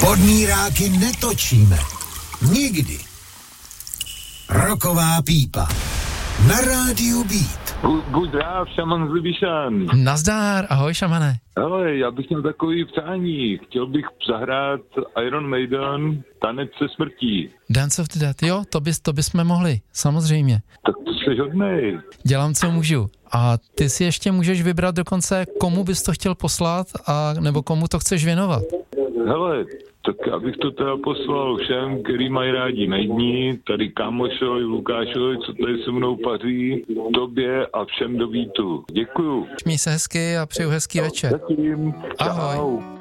Podmíráky netočíme. Nikdy. Roková pípa. Na rádiu Beat. Buď zdrav, šaman z Libišan. Nazdár, ahoj šamane. Hele, já bych měl takový přání. Chtěl bych zahrát Iron Maiden Tanec se smrtí. Dance of the Dead, jo, to bychom mohli, samozřejmě. Tak to jsi hodnej. Dělám, co můžu. A ty si ještě můžeš vybrat dokonce, komu bys to chtěl poslat, nebo komu to chceš věnovat. Hele, tak já bych to teda poslal všem, který mají rádi Maideni, tady kámošovi, Lukášovi, co tady se mnou paří, tobě a všem do Beatu. Děkuju. Měj se hezky a přeju hezký večer. Zatím. Ahoj. Čau.